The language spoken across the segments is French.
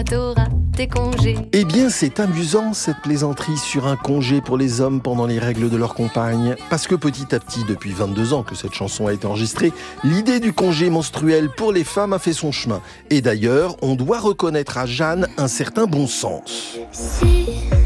T'auras tes congés. Eh bien, c'est amusant cette plaisanterie sur un congé pour les hommes pendant les règles de leur compagne. Parce que petit à petit, depuis 22 ans que cette chanson a été enregistrée, l'idée du congé menstruel pour les femmes a fait son chemin. Et d'ailleurs, on doit reconnaître à Jeanne un certain bon sens. Si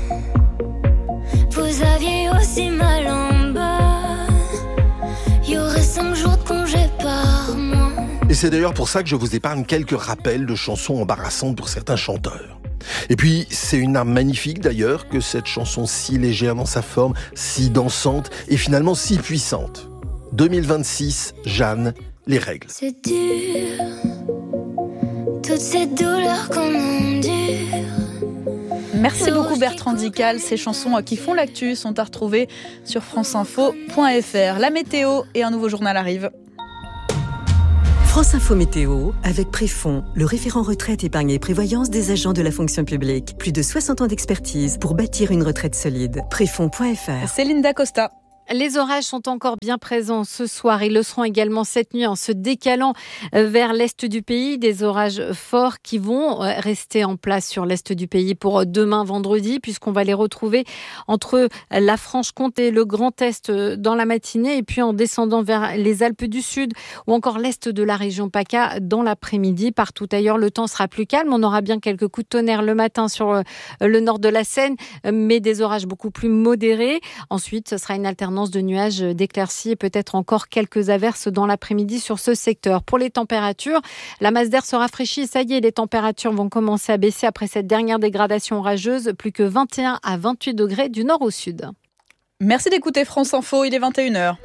vous aviez aussi mal en bas, il y aurait 5 jours de congé par mois. Et c'est d'ailleurs pour ça que je vous épargne quelques rappels de chansons embarrassantes pour certains chanteurs. Et puis, c'est une arme magnifique d'ailleurs que cette chanson si légère dans sa forme, si dansante et finalement si puissante. 2026, Jeanne, les règles. C'est dur, toutes ces douleurs qu'on endure. Merci beaucoup Bertrand Dical. Ces chansons qui font l'actu sont à retrouver sur franceinfo.fr. La météo et un nouveau journal arrive. France Info Météo, avec Préfond, le référent retraite, épargne et prévoyance des agents de la fonction publique. Plus de 60 ans d'expertise pour bâtir une retraite solide. Préfond.fr. Céline Dacosta. Les orages sont encore bien présents ce soir. Ils le seront également cette nuit en se décalant vers l'est du pays. Des orages forts qui vont rester en place sur l'est du pays pour demain vendredi, puisqu'on va les retrouver entre la Franche-Comté et le Grand Est dans la matinée, et puis en descendant vers les Alpes du Sud ou encore l'est de la région PACA dans l'après-midi. Partout ailleurs, le temps sera plus calme. On aura bien quelques coups de tonnerre le matin sur le nord de la Seine, mais des orages beaucoup plus modérés. Ensuite, ce sera une alternance de nuages, d'éclaircies et peut-être encore quelques averses dans l'après-midi sur ce secteur. Pour les températures, la masse d'air se rafraîchit. Ça y est, les températures vont commencer à baisser après cette dernière dégradation orageuse. Plus que 21 à 28 degrés du nord au sud. Merci d'écouter France Info, il est 21h.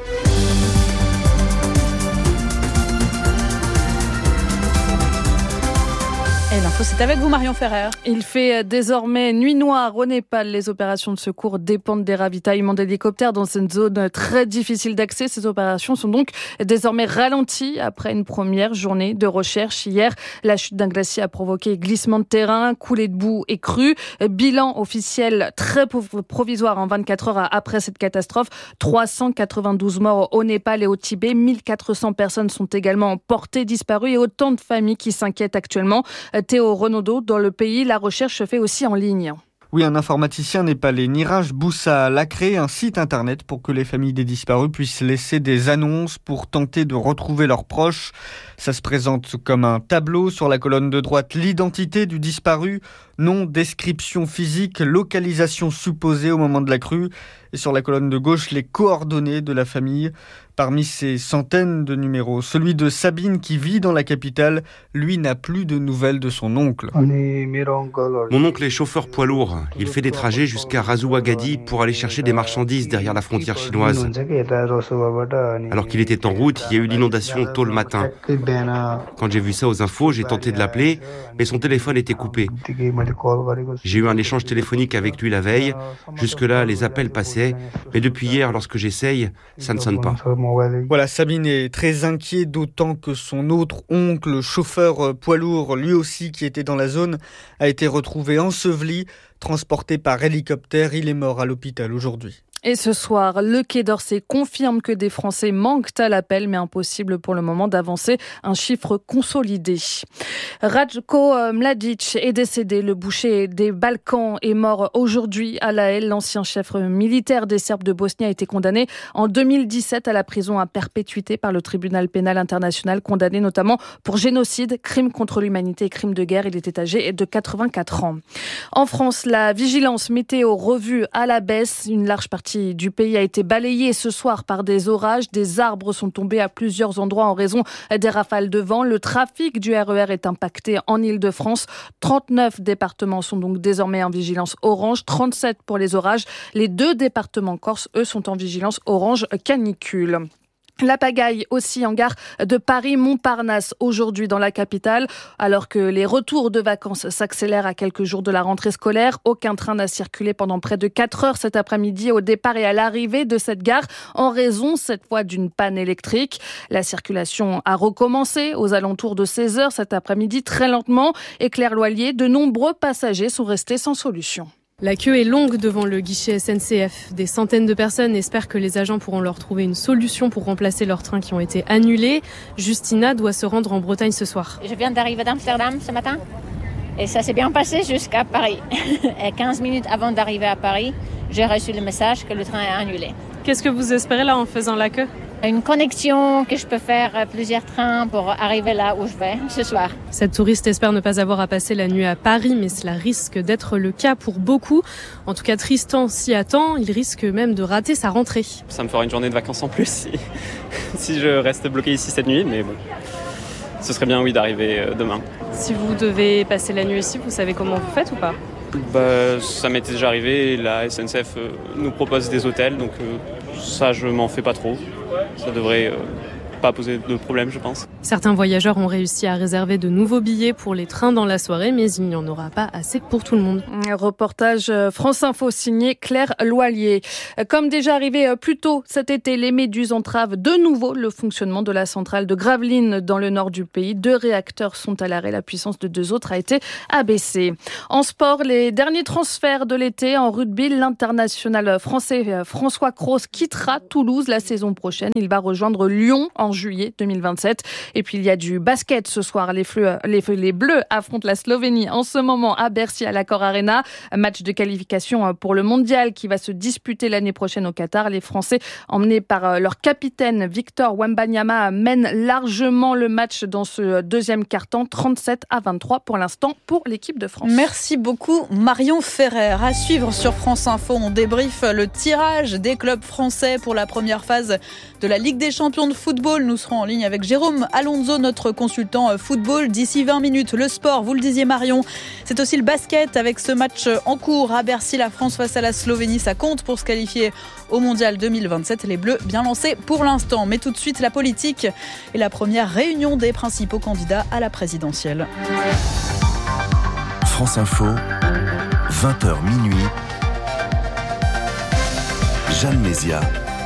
Et l'info, c'est avec vous, Marion Ferrer. Il fait désormais nuit noire au Népal. Les opérations de secours dépendent des ravitaillements d'hélicoptères dans une zone très difficile d'accès. Ces opérations sont donc désormais ralenties après une première journée de recherche. Hier, la chute d'un glacier a provoqué glissement de terrain, coulée de boue et crue. Bilan officiel très provisoire en 24 heures après cette catastrophe. 392 morts au Népal et au Tibet. 1400 personnes sont également portées disparues et autant de familles qui s'inquiètent actuellement. Théo Renaudot, dans le pays, la recherche se fait aussi en ligne. Oui, un informaticien népalais, Niraj Boussa, a créé un site internet pour que les familles des disparus puissent laisser des annonces pour tenter de retrouver leurs proches. Ça se présente comme un tableau. Sur la colonne de droite, l'identité du disparu, nom, description physique, localisation supposée au moment de la crue. Et sur la colonne de gauche, les coordonnées de la famille. Parmi ces centaines de numéros, celui de Sabine qui vit dans la capitale, lui n'a plus de nouvelles de son oncle. Mon oncle est chauffeur poids lourd. Il fait des trajets jusqu'à Razuagadi pour aller chercher des marchandises derrière la frontière chinoise. Alors qu'il était en route, il y a eu l'inondation tôt le matin. Quand j'ai vu ça aux infos, j'ai tenté de l'appeler, mais son téléphone était coupé. J'ai eu un échange téléphonique avec lui la veille. Jusque-là, les appels passaient, mais depuis hier, lorsque j'essaye, ça ne sonne pas. Voilà, Sabine est très inquiet, d'autant que son autre oncle, chauffeur poids lourd, lui aussi qui était dans la zone, a été retrouvé enseveli, transporté par hélicoptère. Il est mort à l'hôpital aujourd'hui. Et ce soir, le Quai d'Orsay confirme que des Français manquent à l'appel, mais impossible pour le moment d'avancer un chiffre consolidé. Ratko Mladic est décédé. Le boucher des Balkans est mort aujourd'hui à La Haye. L'ancien chef militaire des Serbes de Bosnie a été condamné en 2017 à la prison à perpétuité par le tribunal pénal international, condamné notamment pour génocide, crime contre l'humanité et crime de guerre. Il était âgé de 84 ans. En France, la vigilance météo revue à la baisse. Une large partie du pays a été balayée ce soir par des orages. Des arbres sont tombés à plusieurs endroits en raison des rafales de vent. Le trafic du RER est impacté en Île-de-France. 39 départements sont donc désormais en vigilance orange, 37 pour les orages. Les 2 départements corses, eux, sont en vigilance orange canicule. La pagaille aussi en gare de Paris-Montparnasse aujourd'hui dans la capitale, alors que les retours de vacances s'accélèrent à quelques jours de la rentrée scolaire. Aucun train n'a circulé pendant près de 4 heures cet après-midi au départ et à l'arrivée de cette gare en raison cette fois d'une panne électrique. La circulation a recommencé aux alentours de 16 heures cet après-midi très lentement et Claire Loilier, de nombreux passagers sont restés sans solution. La queue est longue devant le guichet SNCF. Des centaines de personnes espèrent que les agents pourront leur trouver une solution pour remplacer leurs trains qui ont été annulés. Justina doit se rendre en Bretagne ce soir. Je viens d'arriver d'Amsterdam ce matin Et ça s'est bien passé jusqu'à Paris. Et 15 minutes avant d'arriver à Paris, j'ai reçu le message que le train est annulé. Qu'est-ce que vous espérez là en faisant la queue ? Une connexion, que je peux faire plusieurs trains pour arriver là où je vais ce soir. Cette touriste espère ne pas avoir à passer la nuit à Paris, mais cela risque d'être le cas pour beaucoup. En tout cas, Tristan s'y attend. Il risque même de rater sa rentrée. Ça me fera une journée de vacances en plus si je reste bloqué ici cette nuit, mais bon, ce serait bien, oui, d'arriver demain. Si vous devez passer la nuit ici, vous savez comment vous faites ou pas ? Ça m'était déjà arrivé, la SNCF nous propose des hôtels, donc ça je m'en fais pas trop. Ça devrait pas poser de problème, je pense. Certains voyageurs ont réussi à réserver de nouveaux billets pour les trains dans la soirée, mais il n'y en aura pas assez pour tout le monde. Reportage France Info signé Claire Loilier. Comme déjà arrivé plus tôt cet été, les méduses entravent de nouveau le fonctionnement de la centrale de Gravelines dans le nord du pays. 2 réacteurs sont à l'arrêt. La puissance de 2 autres a été abaissée. En sport, les derniers transferts de l'été. En rugby, l'international français François Cros quittera Toulouse la saison prochaine. Il va rejoindre Lyon en juillet 2027. Et puis il y a du basket ce soir. Les Bleus affrontent la Slovénie en ce moment à Bercy à l'Accor Arena. Un match de qualification pour le mondial qui va se disputer l'année prochaine au Qatar. Les Français, emmenés par leur capitaine Victor Wembanyama, mènent largement le match dans ce deuxième quart-temps, 37-23 pour l'instant pour l'équipe de France. Merci beaucoup Marion Ferrer. À suivre sur France Info, on débriefe le tirage des clubs français pour la première phase de la Ligue des Champions de football. Nous serons en ligne avec Jérôme Alonso, notre consultant football, d'ici 20 minutes. Le sport, vous le disiez Marion, c'est aussi le basket avec ce match en cours à Bercy. La France face à la Slovénie, ça compte pour se qualifier au Mondial 2027. Les Bleus bien lancés pour l'instant. Mais tout de suite, la politique et la première réunion des principaux candidats à la présidentielle. France Info, 20h minuit. Jeanne Mézia.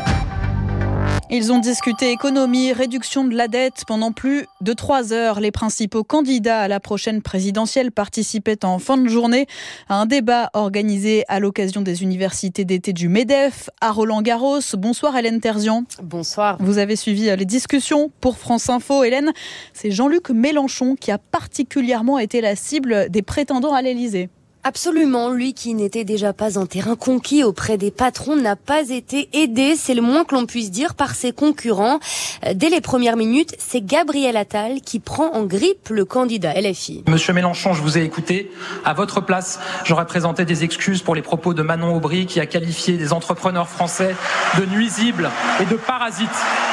Ils ont discuté économie, réduction de la dette pendant plus de 3 heures. Les principaux candidats à la prochaine présidentielle participaient en fin de journée à un débat organisé à l'occasion des universités d'été du MEDEF à Roland-Garros. Bonsoir Hélène Terzian. Bonsoir. Vous avez suivi les discussions pour France Info. Hélène, c'est Jean-Luc Mélenchon qui a particulièrement été la cible des prétendants à l'Élysée. Absolument, lui qui n'était déjà pas en terrain conquis auprès des patrons n'a pas été aidé, c'est le moins que l'on puisse dire, par ses concurrents. Dès les premières minutes, c'est Gabriel Attal qui prend en grippe le candidat LFI. Monsieur Mélenchon, je vous ai écouté. À votre place, j'aurais présenté des excuses pour les propos de Manon Aubry qui a qualifié des entrepreneurs français de nuisibles et de parasites.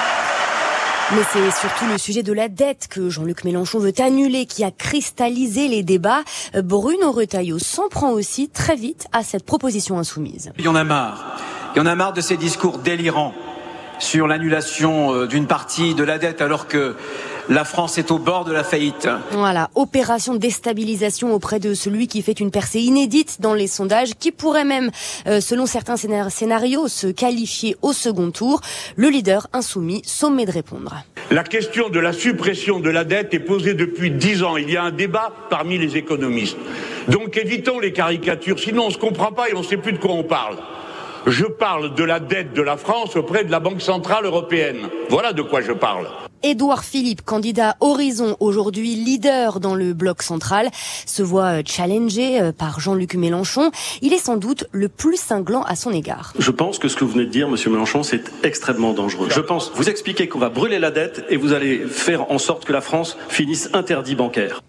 Mais c'est surtout le sujet de la dette que Jean-Luc Mélenchon veut annuler qui a cristallisé les débats. Bruno Retailleau s'en prend aussi très vite à cette proposition insoumise. Il y en a marre. Il y en a marre de ces discours délirants sur l'annulation d'une partie de la dette alors que la France est au bord de la faillite. Voilà, opération déstabilisation auprès de celui qui fait une percée inédite dans les sondages, qui pourrait même, selon certains scénarios, se qualifier au second tour. Le leader insoumis sommet de répondre. La question de la suppression de la dette est posée depuis 10 ans. Il y a un débat parmi les économistes. Donc évitons les caricatures, sinon on ne se comprend pas et on ne sait plus de quoi on parle. Je parle de la dette de la France auprès de la Banque Centrale Européenne. Voilà de quoi je parle. Édouard Philippe, candidat Horizon, aujourd'hui leader dans le bloc central, se voit challengé par Jean-Luc Mélenchon. Il est sans doute le plus cinglant à son égard. Je pense que ce que vous venez de dire, monsieur Mélenchon, c'est extrêmement dangereux. Je pense vous expliquer qu'on va brûler la dette et vous allez faire en sorte que la France finisse interdit bancaire.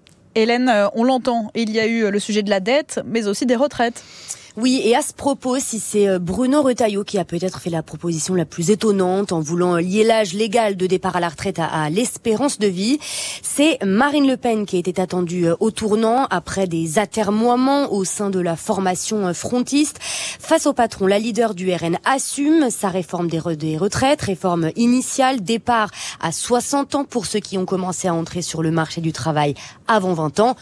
Hélène, on l'entend, il y a eu le sujet de la dette, mais aussi des retraites. Oui, et à ce propos, si c'est Bruno Retailleau qui a peut-être fait la proposition la plus étonnante en voulant lier l'âge légal de départ à la retraite à l'espérance de vie, c'est Marine Le Pen qui était attendue au tournant après des atermoiements au sein de la formation frontiste. Face au patron, la leader du RN assume sa réforme des retraites, réforme initiale, départ à 60 ans pour ceux qui ont commencé à entrer sur le marché du travail avant 20 ans,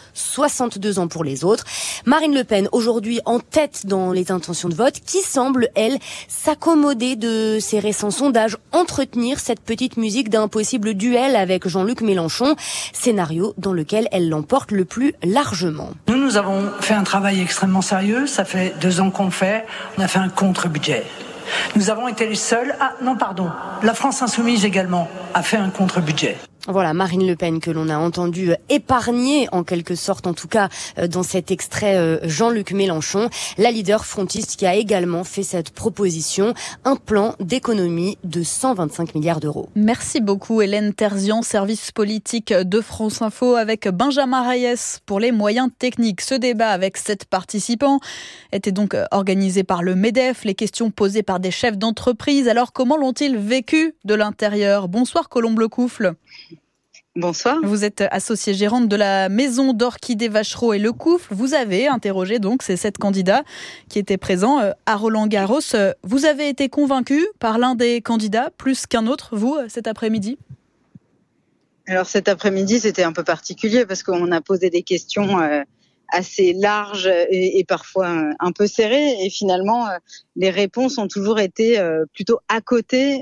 62 ans pour les autres. Marine Le Pen, aujourd'hui en tête dans les intentions de vote, qui semble, elle, s'accommoder de ces récents sondages, entretenir cette petite musique d'un possible duel avec Jean-Luc Mélenchon, scénario dans lequel elle l'emporte le plus largement. Nous avons fait un travail extrêmement sérieux, ça fait 2 ans qu'on le fait, on a fait un contre-budget. Nous avons été les seuls... la France Insoumise également a fait un contre-budget. Voilà, Marine Le Pen que l'on a entendu épargner en quelque sorte, en tout cas dans cet extrait Jean-Luc Mélenchon, la leader frontiste qui a également fait cette proposition, un plan d'économie de 125 milliards d'euros. Merci beaucoup Hélène Terzian, service politique de France Info avec Benjamin Reyes pour les moyens techniques. Ce débat avec 7 participants était donc organisé par le MEDEF, les questions posées par des chefs d'entreprise. Alors comment l'ont-ils vécu de l'intérieur ? Bonsoir Colombe Lecoufle. Bonsoir. Vous êtes associée gérante de la maison d'orchidées Vachereau et Lecoufle. Vous avez interrogé donc ces 7 candidats qui étaient présents à Roland-Garros. Vous avez été convaincu par l'un des candidats plus qu'un autre, vous, cet après-midi ? Alors cet après-midi, c'était un peu particulier parce qu'on a posé des questions assez larges et parfois un peu serrées. Et finalement, les réponses ont toujours été plutôt à côté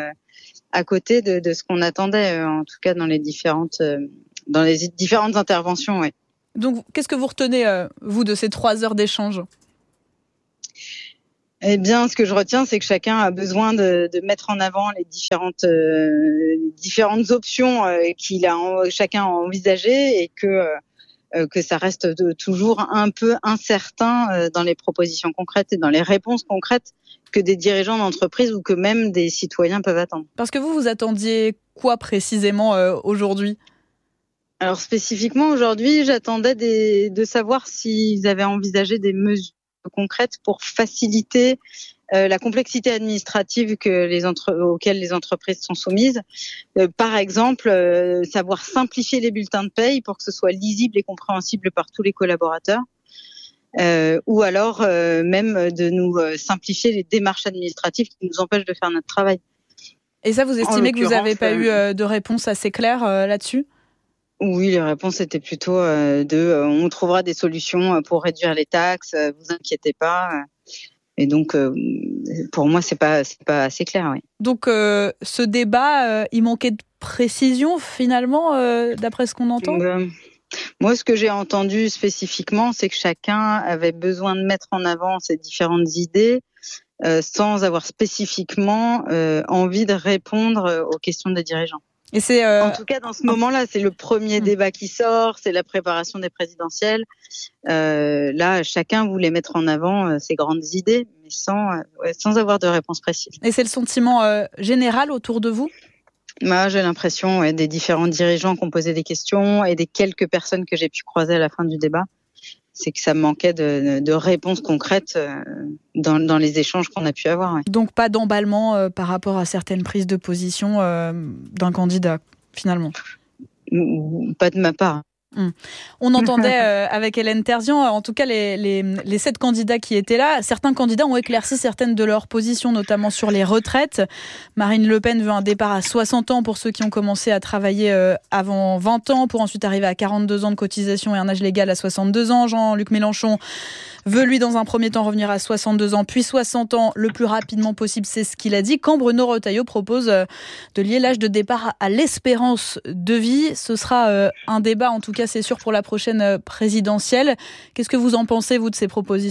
de ce qu'on attendait, en tout cas dans les différentes interventions. Ouais. Donc, qu'est-ce que vous retenez, vous, de ces 3 heures d'échange ? Eh bien, ce que je retiens, c'est que chacun a besoin de mettre en avant les différentes options chacun a envisagées et que ça reste toujours un peu incertain dans les propositions concrètes et dans les réponses concrètes que des dirigeants d'entreprise ou que même des citoyens peuvent attendre. Parce que vous attendiez quoi précisément aujourd'hui ? Alors spécifiquement aujourd'hui, j'attendais de savoir s'ils avaient envisagé des mesures concrètes pour faciliter la complexité administrative auxquelles les entreprises sont soumises. Par exemple, savoir simplifier les bulletins de paye pour que ce soit lisible et compréhensible par tous les collaborateurs. Ou alors même de nous simplifier les démarches administratives qui nous empêchent de faire notre travail. Et ça, vous estimez que vous n'avez pas eu de réponse assez claire là-dessus ? Oui, les réponses étaient plutôt on trouvera des solutions pour réduire les taxes, vous inquiétez pas. Et donc, pour moi, c'est pas assez clair. Oui. Donc, ce débat, il manquait de précision finalement, d'après ce qu'on entend. Moi, ce que j'ai entendu spécifiquement, c'est que chacun avait besoin de mettre en avant ses différentes idées sans avoir spécifiquement envie de répondre aux questions des dirigeants. Et c'est en tout cas, dans ce moment-là, c'est le premier débat qui sort, c'est la préparation des présidentielles. Là, chacun voulait mettre en avant ses grandes idées, mais sans avoir de réponse précise. Et c'est le sentiment général autour de vous ? Moi, j'ai l'impression des différents dirigeants qui ont posé des questions et des quelques personnes que j'ai pu croiser à la fin du débat, c'est que ça manquait de réponses concrètes dans les échanges qu'on a pu avoir. Ouais. Donc pas d'emballement par rapport à certaines prises de position d'un candidat, finalement ? Pas de ma part. On entendait avec Hélène Terzian, en tout cas les 7 candidats qui étaient là, certains candidats ont éclairci certaines de leurs positions, notamment sur les retraites. Marine Le Pen veut un départ à 60 ans pour ceux qui ont commencé à travailler avant 20 ans, pour ensuite arriver à 42 ans de cotisation et un âge légal à 62 ans. Jean-Luc Mélenchon veut, lui, dans un premier temps, revenir à 62 ans, puis 60 ans le plus rapidement possible, c'est ce qu'il a dit. Quand Bruno Retailleau propose de lier l'âge de départ à l'espérance de vie, ce sera un débat, en tout cas c'est sûr, pour la prochaine présidentielle. Qu'est-ce que vous en pensez, vous, de ces propositions ?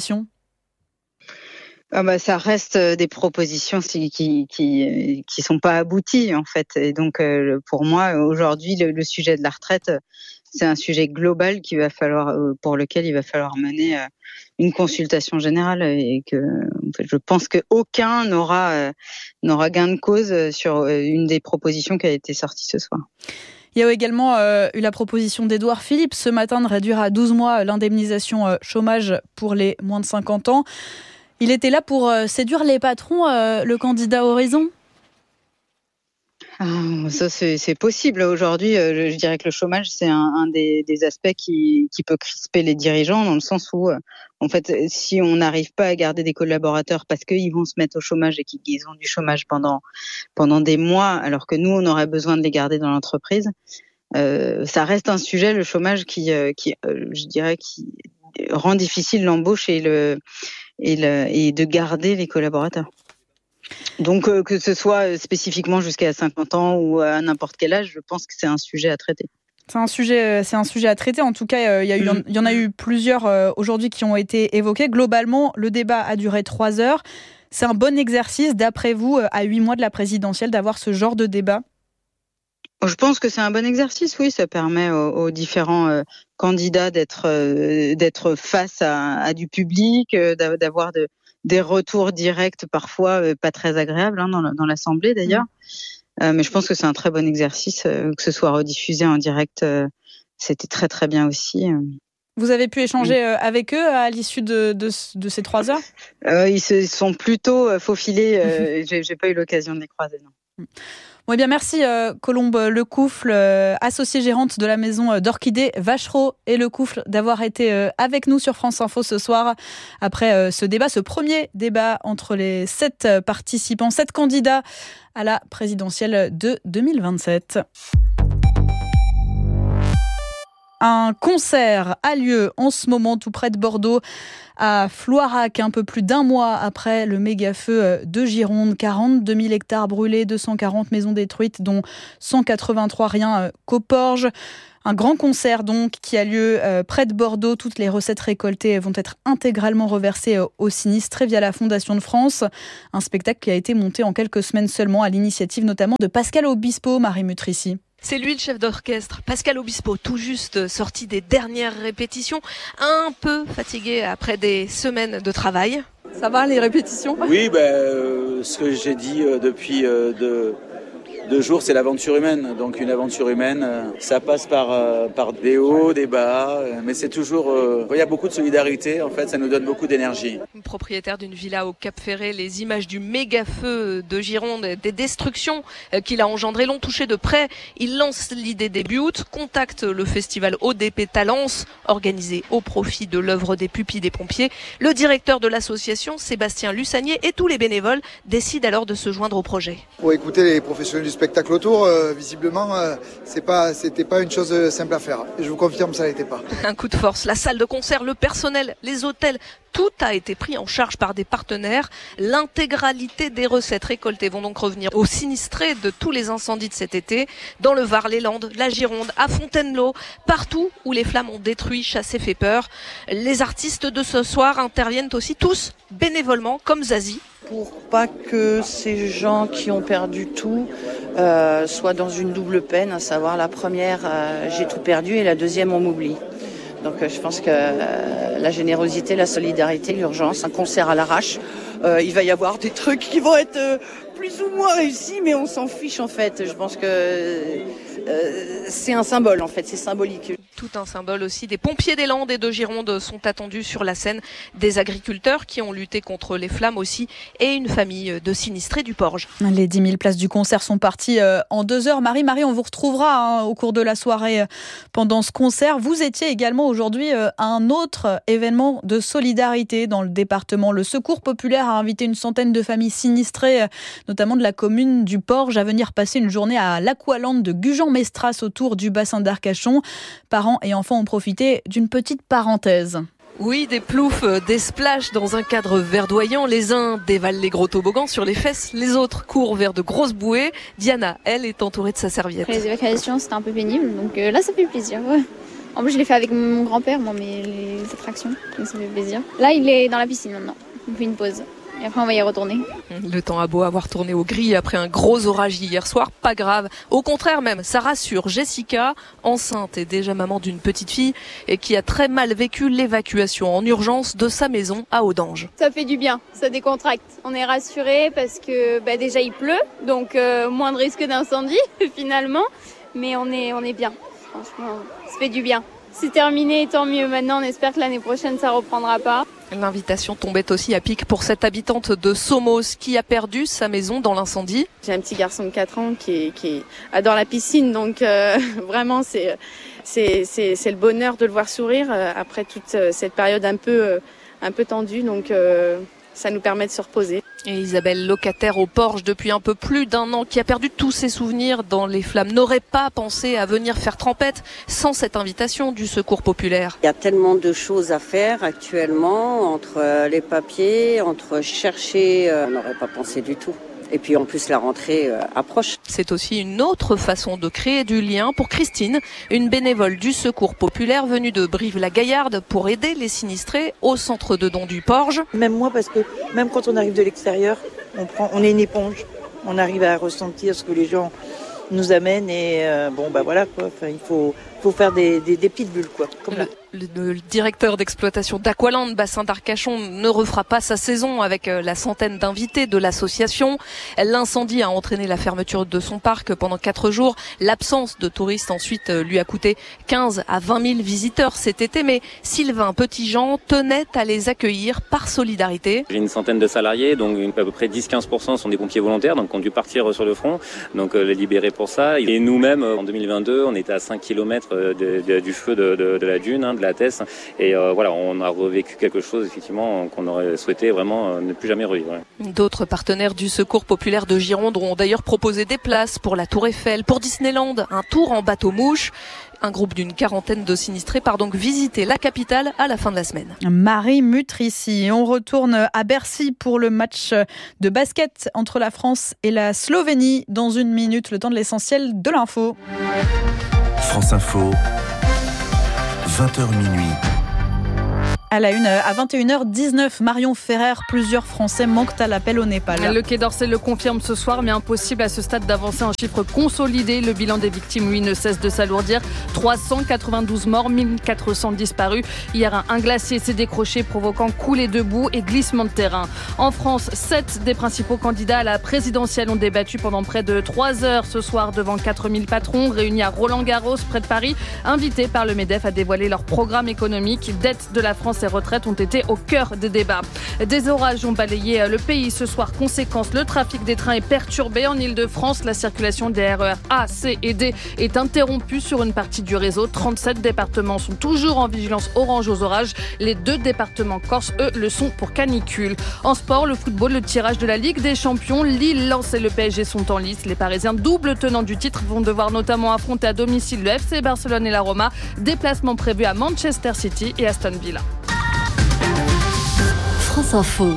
Ça reste des propositions qui sont pas abouties, en fait. Et donc, pour moi, aujourd'hui, le sujet de la retraite, c'est un sujet global pour lequel il va falloir mener une consultation générale et que je pense qu'aucun n'aura gain de cause sur une des propositions qui a été sortie ce soir. Il y a également eu la proposition d'Édouard Philippe ce matin de réduire à 12 mois l'indemnisation chômage pour les moins de 50 ans. Il était là pour séduire les patrons, le candidat Horizon ? Ça, c'est possible. Aujourd'hui, je dirais que le chômage, c'est un des aspects qui peut crisper les dirigeants, dans le sens où, en fait, si on n'arrive pas à garder des collaborateurs parce qu'ils vont se mettre au chômage et qu'ils ont du chômage pendant des mois, alors que nous, on aurait besoin de les garder dans l'entreprise, ça reste un sujet, le chômage, qui je dirais, qui rend difficile l'embauche et de garder les collaborateurs. Donc, que ce soit spécifiquement jusqu'à 50 ans ou à n'importe quel âge, je pense que c'est un sujet à traiter. C'est un sujet à traiter. En tout cas, il y en a eu plusieurs aujourd'hui qui ont été évoqués. Globalement, le débat a duré 3 heures. C'est un bon exercice, d'après vous, à 8 mois de la présidentielle, d'avoir ce genre de débat ? Je pense que c'est un bon exercice, oui. Ça permet aux différents candidats d'être face à du public, d'avoir des retours directs parfois pas très agréables dans l'Assemblée d'ailleurs. Mais je pense que c'est un très bon exercice, que ce soit rediffusé en direct. C'était très très bien aussi. Vous avez pu échanger avec eux à l'issue de ces 3 heures ? Ils se sont plutôt faufilés. J'ai pas eu l'occasion de les croiser, non. Bon, eh bien, merci Colombe Lecoufle, associée gérante de la maison d'orchidées Vachereau et Lecoufle, d'avoir été avec nous sur France Info ce soir après ce premier débat entre les 7 participants, 7 candidats à la présidentielle de 2027. Un concert a lieu en ce moment tout près de Bordeaux, à Floirac, un peu plus d'1 mois après le méga-feu de Gironde. 42 000 hectares brûlés, 240 maisons détruites, dont 183 rien qu'au Porge. Un grand concert donc qui a lieu près de Bordeaux. Toutes les recettes récoltées vont être intégralement reversées aux sinistrés via la Fondation de France. Un spectacle qui a été monté en quelques semaines seulement à l'initiative notamment de Pascal Obispo, Marie Mutrici. C'est lui le chef d'orchestre, Pascal Obispo, tout juste sorti des dernières répétitions, un peu fatigué après des semaines de travail. Ça va les répétitions ? Oui, ce que j'ai dit depuis 2 jours, c'est l'aventure humaine. Donc une aventure humaine, ça passe par des hauts, des bas, mais c'est toujours... il y a beaucoup de solidarité, en fait, ça nous donne beaucoup d'énergie. Propriétaire d'une villa au Cap-Ferré, les images du méga-feu de Gironde, des destructions qu'il a engendrées l'ont touché de près. Il lance l'idée début août, contacte le festival ODP Talence, organisé au profit de l'œuvre des pupilles des pompiers. Le directeur de l'association, Sébastien Lussanier, et tous les bénévoles décident alors de se joindre au projet. Pour écouter les professionnels du spectacle autour, visiblement, c'était pas une chose simple à faire. Et je vous confirme, ça n'était pas. Un coup de force, la salle de concert, le personnel, les hôtels, tout a été pris en charge par des partenaires. L'intégralité des recettes récoltées vont donc revenir aux sinistrés de tous les incendies de cet été, dans le Var, les Landes, la Gironde, à Fontainebleau, partout où les flammes ont détruit, chassé, fait peur. Les artistes de ce soir interviennent aussi tous bénévolement, comme Zazie. Pour pas que ces gens qui ont perdu tout soient dans une double peine, à savoir la première, j'ai tout perdu, et la deuxième, on m'oublie. Donc je pense que la générosité, la solidarité, l'urgence, un concert à l'arrache, il va y avoir des trucs qui vont être plus ou moins réussis, mais on s'en fiche en fait. Je pense que c'est un symbole en fait, c'est symbolique. Tout un symbole aussi. Des pompiers des Landes et de Gironde sont attendus sur la scène, des agriculteurs qui ont lutté contre les flammes aussi, et une famille de sinistrés du Porge. Les 10 000 places du concert sont parties en 2 heures. Marie, on vous retrouvera au cours de la soirée pendant ce concert. Vous étiez également aujourd'hui à un autre événement de solidarité dans le département. Le Secours populaire a invité une centaine de familles sinistrées, notamment de la commune du Porge, à venir passer une journée à l'Aqualand de Gujan-Mestras autour du bassin d'Arcachon. Parents et enfants ont profité d'une petite parenthèse. Oui, des ploufs, des splashs dans un cadre verdoyant. Les uns dévalent les gros toboggans sur les fesses, les autres courent vers de grosses bouées. Diana, elle, est entourée de sa serviette. Les évacuations, c'était un peu pénible, donc là, ça fait plaisir. Ouais. En plus, je l'ai fait avec mon grand-père, mais les attractions, donc ça fait plaisir. Là, il est dans la piscine maintenant. On fait une pause. Et après, on va y retourner. Le temps a beau avoir tourné au gris après un gros orage hier soir, pas grave. Au contraire même, ça rassure Jessica, enceinte et déjà maman d'une petite fille, et qui a très mal vécu l'évacuation en urgence de sa maison à Audange. Ça fait du bien, ça décontracte. On est rassurés parce que déjà il pleut, donc moins de risque d'incendie finalement. Mais on est bien, franchement, ça fait du bien. C'est terminé, tant mieux. Maintenant, on espère que l'année prochaine, ça reprendra pas. L'invitation tombait aussi à pic pour cette habitante de Somos qui a perdu sa maison dans l'incendie. J'ai un petit garçon de 4 ans qui adore la piscine, donc vraiment c'est le bonheur de le voir sourire après toute cette période un peu tendue, donc ça nous permet de se reposer. Et Isabelle, locataire au Porge depuis un peu plus d'1 an, qui a perdu tous ses souvenirs dans les flammes, n'aurait pas pensé à venir faire trempette sans cette invitation du Secours populaire. Il y a tellement de choses à faire actuellement, entre les papiers, entre chercher, on n'aurait pas pensé du tout. Et puis en plus la rentrée approche. C'est aussi une autre façon de créer du lien pour Christine, une bénévole du Secours populaire venue de Brive-la-Gaillarde pour aider les sinistrés au centre de dons du Porge. Même moi, parce que même quand on arrive de l'extérieur, on est une éponge. On arrive à ressentir ce que les gens nous amène et voilà quoi. Enfin, il faut faire des petites bulles quoi. Comme le directeur d'exploitation d'Aqualand, bassin d'Arcachon, ne refera pas sa saison avec la centaine d'invités de l'association. L'incendie a entraîné la fermeture de son parc pendant 4 jours. L'absence de touristes ensuite lui a coûté 15 à 20 000 visiteurs cet été. Mais Sylvain Petitjean tenait à les accueillir par solidarité. J'ai une centaine de salariés, donc à peu près 10-15% sont des pompiers volontaires, donc qui ont dû partir sur le front, donc les libérer pour ça. Et nous-mêmes, en 2022, on était à 5 km du feu de la dune, de la Tesse. Et on a revécu quelque chose effectivement qu'on aurait souhaité vraiment ne plus jamais revivre. D'autres partenaires du Secours populaire de Gironde ont d'ailleurs proposé des places pour la Tour Eiffel, pour Disneyland, un tour en bateau-mouche. Un groupe d'une 40aine de sinistrés part donc visiter la capitale à la fin de la semaine. Marie Mutrici. On retourne à Bercy pour le match de basket entre la France et la Slovénie. Dans 1 minute, le temps de l'essentiel de l'info. France Info, 20h minuit. À la une, à 21h19, Marion Ferrer, plusieurs Français manquent à l'appel au Népal. Le Quai d'Orsay le confirme ce soir, mais impossible à ce stade d'avancer un chiffre consolidé. Le bilan des victimes, lui, ne cesse de s'alourdir. 392 morts, 1400 disparus. Hier, un glacier s'est décroché, provoquant coulées de boue et glissements de terrain. En France, 7 des principaux candidats à la présidentielle ont débattu pendant près de 3 heures ce soir devant 4000 patrons réunis à Roland-Garros, près de Paris, invités par le MEDEF à dévoiler leur programme économique. Dette de la France et retraites ont été au cœur des débats. Des orages ont balayé le pays ce soir. Conséquence, le trafic des trains est perturbé en Ile-de-France. La circulation des RER A, C et D est interrompue sur une partie du réseau. 37 départements sont toujours en vigilance orange aux orages. Les 2 départements corses, eux, le sont pour canicule. En sport, le football, le tirage de la Ligue des Champions. Lille, Lens et le PSG sont en lice. Les Parisiens, double tenants du titre, vont devoir notamment affronter à domicile le FC Barcelone et la Roma. Déplacement prévu à Manchester City et Aston Villa. France Info.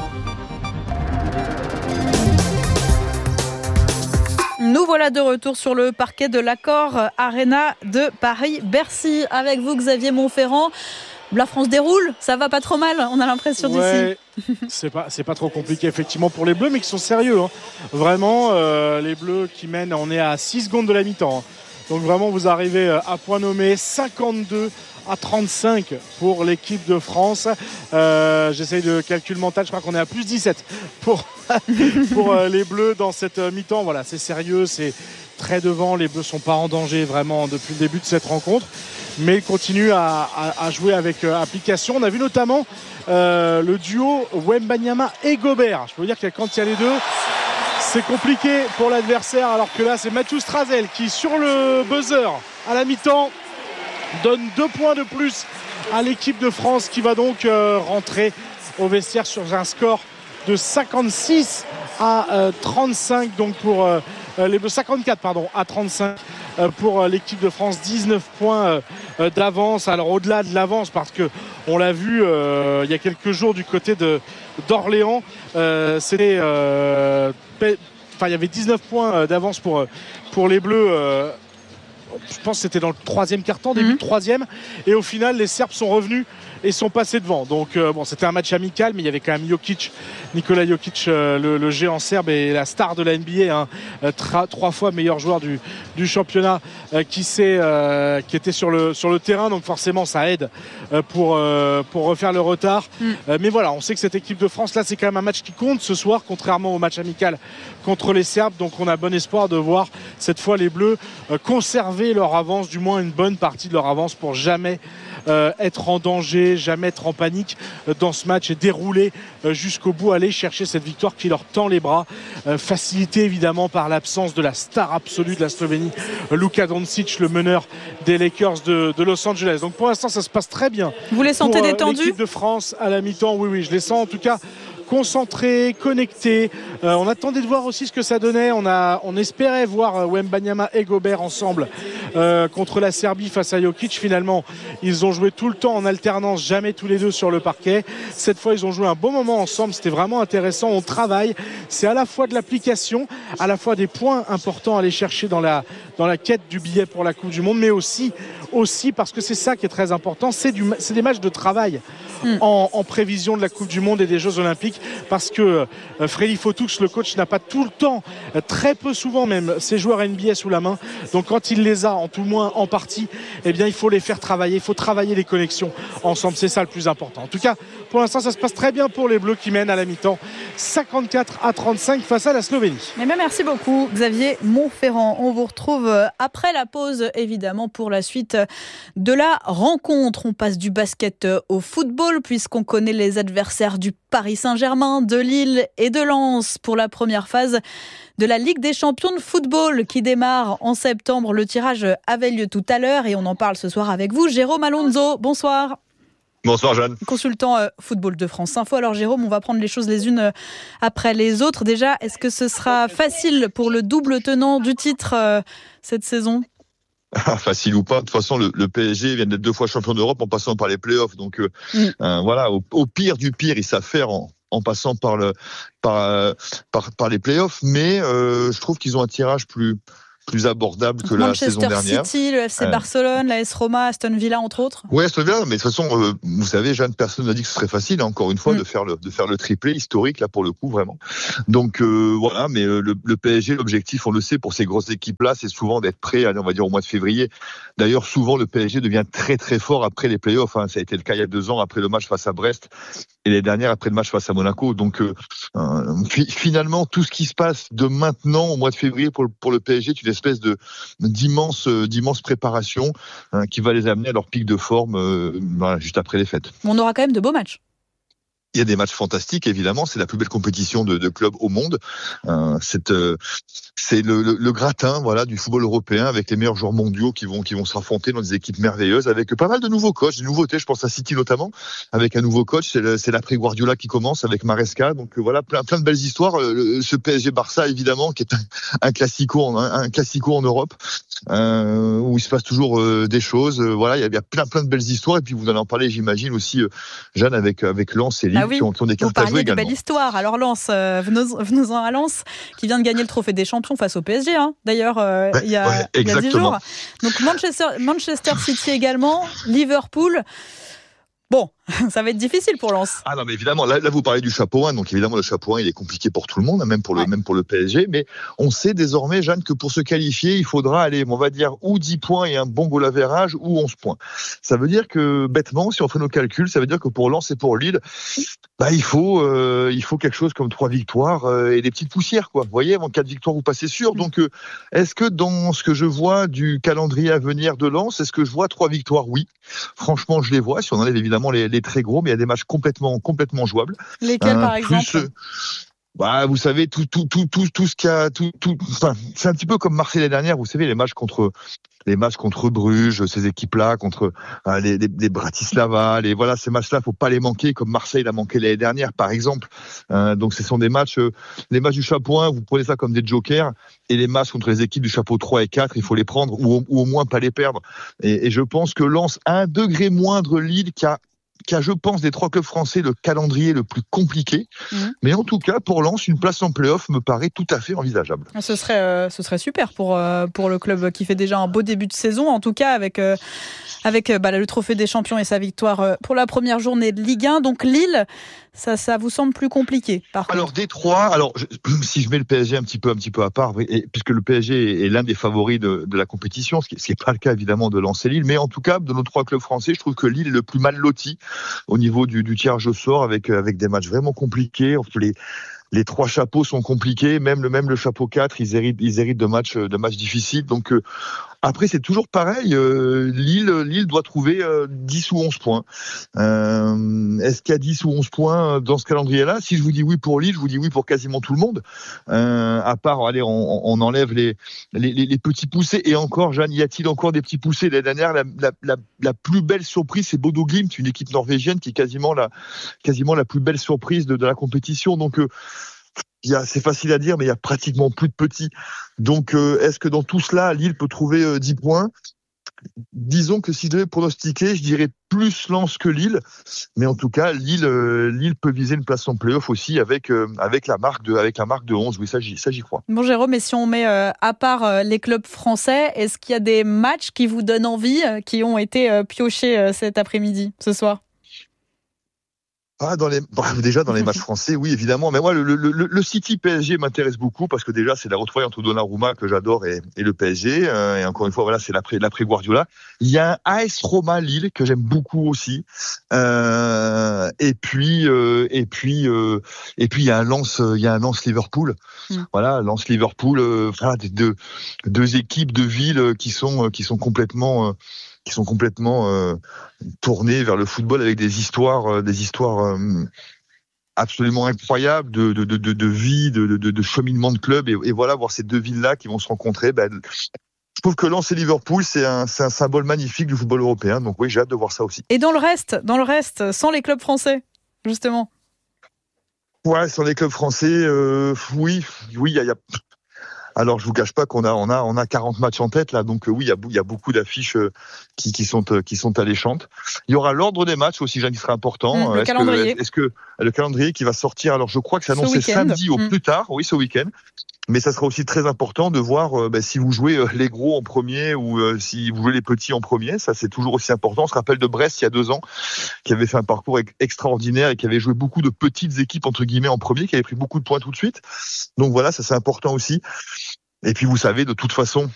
Nous voilà de retour sur le parquet de l'Accor Arena de Paris-Bercy. Avec vous, Xavier Montferrand. La France déroule, ça va pas trop mal, on a l'impression d'ici. C'est pas trop compliqué effectivement pour les Bleus, mais qui sont sérieux. Vraiment, les Bleus qui mènent, on est à 6 secondes de la mi-temps. Donc vraiment, vous arrivez à point nommé, 52 à 35 pour l'équipe de France. J'essaye de calcul mental, je crois qu'on est à plus 17 pour les Bleus dans cette mi-temps. Voilà, c'est sérieux, c'est très devant. Les Bleus sont pas en danger vraiment depuis le début de cette rencontre, mais ils continuent à jouer avec application. On a vu notamment le duo Wembanyama et Gobert. Je peux vous dire que quand il y a les deux, c'est compliqué pour l'adversaire, alors que là c'est Mathieu Strazel qui, sur le buzzer à la mi-temps, donne 2 points de plus à l'équipe de France, qui va donc rentrer au vestiaire sur un score de 56 à 35 donc pour les 54 à 35 pour l'équipe de France. 19 points d'avance. Alors au-delà de l'avance, parce que on l'a vu il y a quelques jours du côté d'Orléans, c'était il y avait 19 points d'avance pour les Bleus. Je pense que c'était dans le 3e quart-temps, début de 3e, et au final les Serbes sont revenus et sont passés devant. Donc c'était un match amical, mais il y avait quand même Nikola Jokic, le géant serbe et la star de la NBA, 3 fois meilleur joueur du championnat, qui était sur le terrain. Donc forcément ça aide pour refaire le retard. Mais voilà, on sait que cette équipe de France là, c'est quand même un match qui compte ce soir, contrairement au match amical contre les Serbes. Donc on a bon espoir de voir cette fois les Bleus conserver leur avance, du moins une bonne partie de leur avance, pour jamais être en danger, jamais être en panique dans ce match et dérouler jusqu'au bout, aller chercher cette victoire qui leur tend les bras, facilitée évidemment par l'absence de la star absolue de la Slovénie, Luka Doncic, le meneur des Lakers de Los Angeles. Donc pour l'instant ça se passe très bien. Vous les sentez détendus ? L'équipe de France à la mi-temps, oui, je les sens en tout cas concentrés, connectés. On attendait de voir aussi ce que ça donnait. On espérait voir Wembanyama et Gobert ensemble contre la Serbie face à Jokic. Finalement, ils ont joué tout le temps en alternance, jamais tous les deux sur le parquet. Cette fois, ils ont joué un bon moment ensemble. C'était vraiment intéressant. On travaille. C'est à la fois de l'application, à la fois des points importants à aller chercher dans la quête du billet pour la Coupe du Monde, mais aussi parce que c'est ça qui est très important. C'est des matchs de travail. en prévision de la Coupe du Monde et des Jeux Olympiques, parce que Freddy Fotoux, le coach, n'a pas tout le temps, très peu souvent même, ses joueurs NBA sous la main. Donc quand il les a, en tout le moins en partie, eh bien il faut les faire travailler, il faut travailler les connexions ensemble, c'est ça le plus important. En tout cas, pour l'instant, ça se passe très bien pour les Bleus qui mènent à la mi-temps 54-35 face à la Slovénie. Eh bien, merci beaucoup Xavier Montferrand. On vous retrouve après la pause, évidemment, pour la suite de la rencontre. On passe du basket au football, puisqu'on connaît les adversaires du Paris Saint-Germain, de Lille et de Lens pour la première phase de la Ligue des champions de football qui démarre en septembre. Le tirage avait lieu tout à l'heure et on en parle ce soir avec vous. Jérôme Alonso, bonsoir. Bonsoir Jeanne. Consultant football de France Info. Alors Jérôme, on va prendre les choses les unes après les autres. Déjà, est-ce que ce sera facile pour le double tenant du titre cette saison ? Facile ou pas, de toute façon le PSG vient d'être 2 fois champion d'Europe en passant par les playoffs. Donc voilà, au pire du pire, ils savent faire en passant par les playoffs. Mais je trouve qu'ils ont un tirage plus abordable que la saison dernière. Manchester City, le FC Barcelone, l'AS Roma, Aston Villa entre autres. Oui, Aston Villa, mais de toute façon, vous savez, Jeanne, personne n'a dit que ce serait facile, encore une fois, de faire le triplé historique, là, pour le coup, vraiment. Donc, voilà, mais le PSG, l'objectif, on le sait, pour ces grosses équipes-là, c'est souvent d'être prêt, on va dire, au mois de février. D'ailleurs, souvent, le PSG devient très, très fort après les playoffs. Ça a été le cas il y a 2 ans, après le match face à Brest, et les dernières, après le match face à Monaco. Donc, finalement, tout ce qui se passe de maintenant au mois de février pour le PSG, tu espèce d'immense préparation qui va les amener à leur pic de forme juste après les fêtes. On aura quand même de beaux matchs. Il y a des matchs fantastiques, évidemment. C'est la plus belle compétition de clubs au monde. C'est le gratin, voilà, du football européen, avec les meilleurs joueurs mondiaux qui vont s'affronter dans des équipes merveilleuses, avec pas mal de nouveaux coachs, des nouveautés. Je pense à City notamment, avec un nouveau coach. C'est l'après Guardiola qui commence avec Maresca. Donc voilà, plein de belles histoires. Ce PSG Barça, évidemment, qui est un classico en Europe, où il se passe toujours des choses. Voilà, il y a plein de belles histoires. Et puis vous allez en parler, j'imagine aussi, Jeanne, avec Lens et Lille. Qui ont des cartes à jouer également. Belle histoire. Alors Lens, venons-en à Lens, qui vient de gagner le trophée des champions face au PSG. D'ailleurs, il y a 10 jours. Donc Manchester City également, Liverpool. Bon, ça va être difficile pour Lens. Ah non, mais évidemment, là vous parlez du chapeau 1, donc évidemment le chapeau 1 il est compliqué pour tout le monde, même pour le PSG, mais on sait désormais, Jeanne, que pour se qualifier, il faudra aller, on va dire, ou 10 points et un bon goal average, ou 11 points. Ça veut dire que, bêtement, si on fait nos calculs, ça veut dire que pour Lens et pour Lille, il faut quelque chose comme 3 victoires et des petites poussières, quoi. Vous voyez, avant 4 victoires, vous passez sûr. Donc, est-ce que dans ce que je vois du calendrier à venir de Lens, est-ce que je vois 3 victoires ? Oui. Franchement, je les vois. Si on enlève évidemment les très gros, mais il y a des matchs complètement jouables. Lesquels, par exemple ? Vous savez, tout ce qu'il y a, enfin, c'est un petit peu comme Marseille l'année dernière. Vous savez, les matchs contre Bruges, ces équipes-là, contre les Bratislava, voilà, ces matchs-là, faut pas les manquer, comme Marseille l'a manqué l'année dernière, par exemple. Donc, ce sont des matchs, les matchs du chapeau 1, vous prenez ça comme des jokers, et les matchs contre les équipes du chapeau 3 et 4, il faut les prendre, ou au moins pas les perdre. Et je pense que Lens, à un degré moindre Lille, qui a, je pense, des 3 clubs français, le calendrier le plus compliqué. Mais en tout cas, pour Lens, une place en play-off me paraît tout à fait envisageable. Ce serait super pour le club qui fait déjà un beau début de saison, en tout cas avec le trophée des champions et sa victoire pour la première journée de Ligue 1. Donc Lille, ça vous semble plus compliqué, par contre. Alors Détroit, si je mets le PSG un petit peu à part, puisque le PSG est l'un des favoris de la compétition, ce qui n'est pas le cas évidemment de Lens et Lille, mais en tout cas de nos 3 clubs français, je trouve que Lille est le plus mal loti au niveau du tirage au sort, avec des matchs vraiment compliqués. Les 3 chapeaux sont compliqués, même le chapeau 4, ils héritent de matchs difficiles. Donc après, c'est toujours pareil. Lille doit trouver 10 ou 11 points. Est-ce qu'il y a 10 ou 11 points dans ce calendrier-là ? Si je vous dis oui pour Lille, je vous dis oui pour quasiment tout le monde. À part, allez, on enlève les petits poussés. Et encore, Jeanne, y a-t-il encore des petits poussés ? L'année dernière, la plus belle surprise, c'est Bodo Glimt, une équipe norvégienne qui est quasiment la plus belle surprise de la compétition. Donc, c'est facile à dire, mais il y a pratiquement plus de petits. Donc, est-ce que dans tout cela, Lille peut trouver 10 points ? Disons que si je devais pronostiquer, je dirais plus Lens que Lille. Mais en tout cas, Lille peut viser une place en play-off aussi avec la marque de 11. Oui, ça j'y crois. Bon, Jérôme, et si on met à part les clubs français, est-ce qu'il y a des matchs qui vous donnent envie, qui ont été piochés cet après-midi, ce soir ? Déjà dans les matchs français, oui évidemment. Mais moi, le City PSG m'intéresse beaucoup parce que déjà c'est la retrouvaille entre Donnarumma que j'adore et le PSG. Et encore une fois, voilà, c'est l'après Guardiola. Il y a un AS Roma Lille que j'aime beaucoup aussi. Et puis il y a un Lens Liverpool. Voilà, Lens Liverpool. Voilà, deux équipes de villes qui sont complètement tournés vers le football avec des histoires absolument incroyables de vie, de cheminement de club et voilà, voir ces deux villes-là qui vont se rencontrer. Je trouve que Lens et Liverpool, c'est un symbole magnifique du football européen. Donc oui, j'ai hâte de voir ça aussi. Et dans le reste, sans les clubs français, justement. Ouais, sans les clubs français, oui, il y a. Alors, je vous cache pas qu'on a 40 matchs en tête là, donc oui, il y a beaucoup d'affiches qui sont alléchantes. Il y aura l'ordre des matchs aussi, qui sera important. Le calendrier. Est-ce que le calendrier qui va sortir, alors je crois que c'est annoncé samedi au plus tard, oui, ce week-end. Mais ça sera aussi très important de voir si vous jouez les gros en premier ou si vous jouez les petits en premier. Ça, c'est toujours aussi important. On se rappelle de Brest il y a 2 ans, qui avait fait un parcours extraordinaire et qui avait joué beaucoup de petites équipes entre guillemets en premier, qui avait pris beaucoup de points tout de suite. Donc voilà, ça c'est important aussi. Et puis vous savez, de toute façon,